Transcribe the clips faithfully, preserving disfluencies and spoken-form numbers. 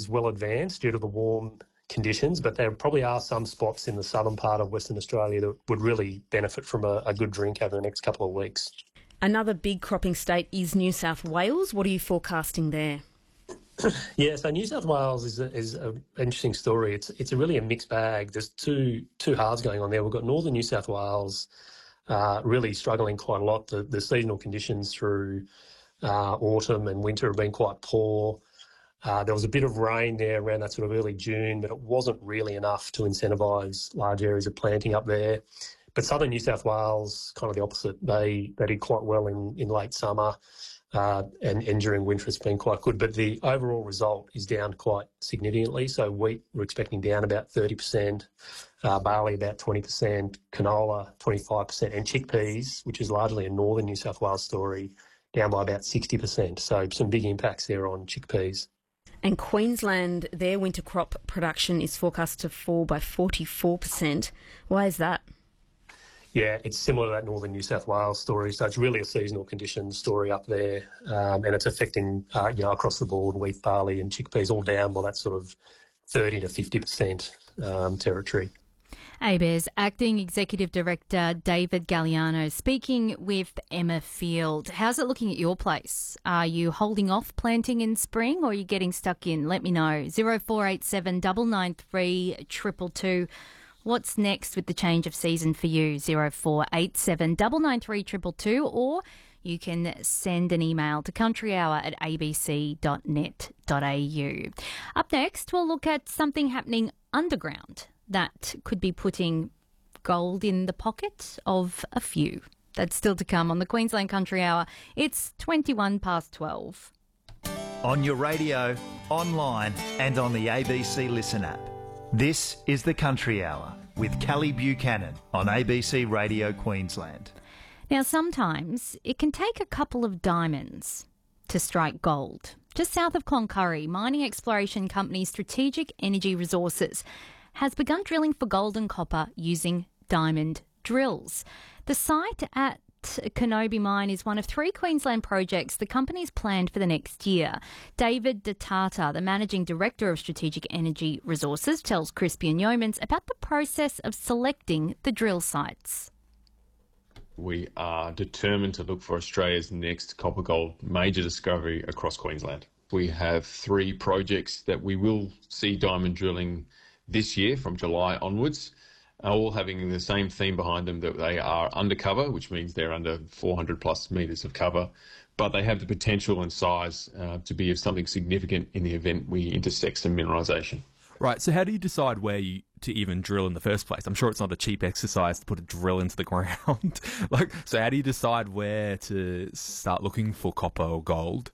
is well advanced due to the warm conditions, but there probably are some spots in the southern part of Western Australia that would really benefit from a, a good drink over the next couple of weeks. Another big cropping state is New South Wales. What are you forecasting there? Yeah, so New South Wales is a, is an interesting story. It's it's a really a mixed bag. There's two two halves going on there. We've got northern New South Wales uh, really struggling quite a lot. The, the seasonal conditions through uh, autumn and winter have been quite poor. Uh, there was a bit of rain there around that sort of early June, but it wasn't really enough to incentivise large areas of planting up there. But southern New South Wales, kind of the opposite. They they did quite well in, in late summer uh, and, and during winter it's been quite good. But the overall result is down quite significantly. So wheat we're expecting down about thirty percent, uh, barley about twenty percent, canola twenty-five percent, and chickpeas, which is largely a northern New South Wales story, down by about sixty percent. So some big impacts there on chickpeas. And Queensland, their winter crop production is forecast to fall by forty-four percent. Why is that? Yeah, it's similar to that northern New South Wales story. So it's really a seasonal conditions story up there, um, and it's affecting, uh, you know, across the board, wheat, barley and chickpeas all down by that sort of thirty to fifty percent um, territory. ABARES Acting Executive Director David Galliano speaking with Emma Field. How's it looking at your place? Are you holding off planting in spring or are you getting stuck in? Let me know. zero four eight seven nine nine three two two two. What's next with the change of season for you? zero four eight seven nine nine three two two two, or you can send an email to countryhour at a b c dot net dot a u. Up next, we'll look at something happening underground that could be putting gold in the pocket of a few. That's still to come on the Queensland Country Hour. It's twenty-one past twelve. On your radio, online and on the A B C Listen app. This is the Country Hour with Kelly Buchanan on A B C Radio Queensland. Now, sometimes it can take a couple of diamonds to strike gold. Just south of Cloncurry, mining exploration company Strategic Energy Resources has begun drilling for gold and copper using diamond drills. The site at Kenobi Mine is one of three Queensland projects the company's planned for the next year. David DeTata, the Managing Director of Strategic Energy Resources, tells Crispian Yeomans about the process of selecting the drill sites. We are determined to look for Australia's next copper-gold major discovery across Queensland. We have three projects that we will see diamond drilling this year from July onwards, all having the same theme behind them, that they are undercover, which means they're under four hundred plus metres of cover, but they have the potential and size uh, to be of something significant in the event we intersect some mineralisation. Right, so how do you decide where you to even drill in the first place? I'm sure it's not a cheap exercise to put a drill into the ground. like, so how do you decide where to start looking for copper or gold?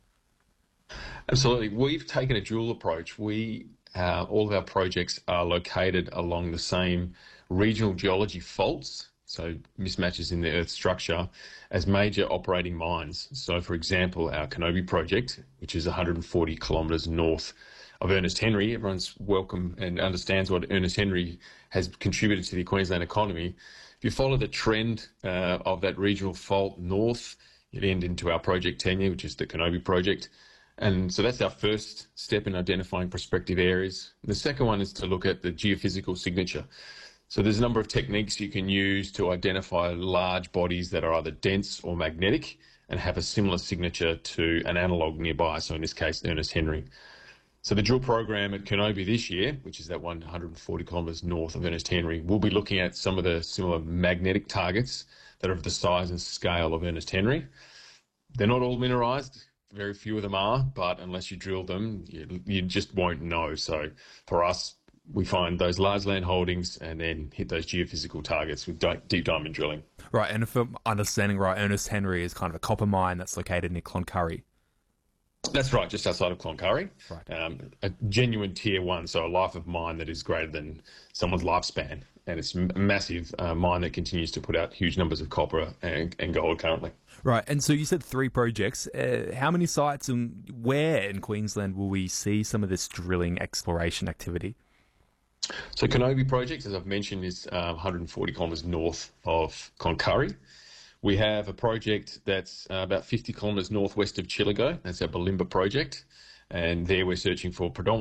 Absolutely. We've taken a dual approach. We Uh, all of our projects are located along the same regional geology faults, so mismatches in the Earth structure, as major operating mines. So, for example, our Kenobi project, which is one hundred forty kilometres north of Ernest Henry. Everyone's welcome and understands what Ernest Henry has contributed to the Queensland economy. If you follow the trend uh, of that regional fault north, you end into our project tenure, which is the Kenobi project. And so that's our first step in identifying prospective areas. The second one is to look at the geophysical signature. So there's a number of techniques you can use to identify large bodies that are either dense or magnetic and have a similar signature to an analogue nearby, so in this case, Ernest Henry. So the drill program at Kenobi this year, which is that one hundred forty kilometres north of Ernest Henry, we'll be looking at some of the similar magnetic targets that are of the size and scale of Ernest Henry. They're not all mineralised. Very few of them are, but unless you drill them, you, you just won't know. So for us, we find those large land holdings and then hit those geophysical targets with di- deep diamond drilling. Right, and if I'm understanding right, Ernest Henry is kind of a copper mine that's located near Cloncurry. That's right, just outside of Cloncurry. Right. Um, a genuine tier one, so a life of mine that is greater than someone's lifespan. And it's a massive uh, mine that continues to put out huge numbers of copper and, and gold currently. Right, and so you said three projects. Uh, how many sites and where in Queensland will we see some of this drilling exploration activity? So Kenobi project, as I've mentioned, is uh, one hundred forty kilometres north of Cloncurry. We have a project that's uh, about fifty kilometres northwest of Chillagoe. That's our Bulimba project. And there we're searching for predominantly